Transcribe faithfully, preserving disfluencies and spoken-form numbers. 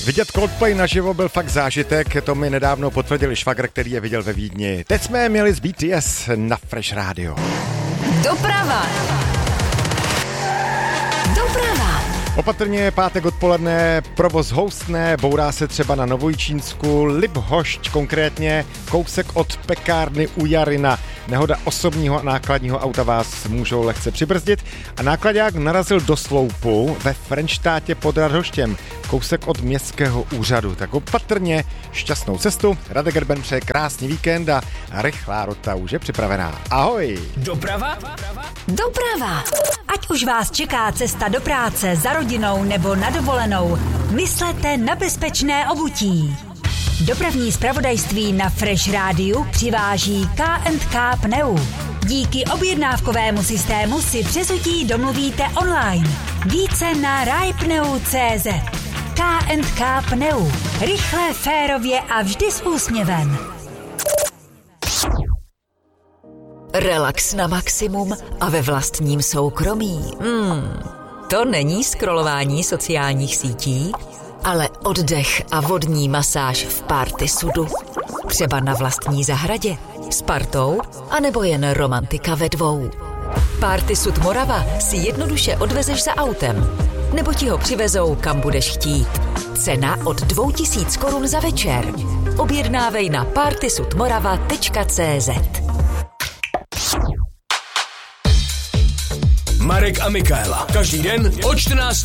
Vidět Coldplay naživo byl fakt zážitek, to mi nedávno potvrdil švagr, který je viděl ve Vídni. Teď jsme měli z B T S na Fresh Radio. Doprava. Doprava. Opatrně pátek odpoledne, provoz houstne, bourá se třeba na Novojičínsku, Liphošť konkrétně, kousek od pekárny u Jarina. Nehoda osobního a nákladního auta vás můžou lehce přibrzdit a nákladák narazil do sloupu ve Frenštátě pod Radhoštěm, kousek od městského úřadu. Tak opatrně, šťastnou cestu, Radek Erben přeje krásný víkend a rychlá rota už je připravená. Ahoj! Doprava? Doprava! Ať už vás čeká cesta do práce, za rodinou nebo na dovolenou, myslete na bezpečné obutí. Dopravní zpravodajství na Fresh Rádiu přiváží K and K Pneu. Díky objednávkovému systému si přezutí domluvíte online. Více na rajpneu tečka cé zet. K and K Pneu. Rychle, férově a vždy s úsměvem. Relax na maximum a ve vlastním soukromí. Hmm, to není scrollování sociálních sítí, ale oddech a vodní masáž v Party Sudu. Třeba na vlastní zahradě, s partou, anebo jen romantika ve dvou. Party Sud Morava si jednoduše odvezeš za autem, nebo ti ho přivezou, kam budeš chtít. Cena od dvou tisíc korun za večer. Objednávej na party sud morava tečka cé zet. Marek a Michaela. Každý den od čtrnácté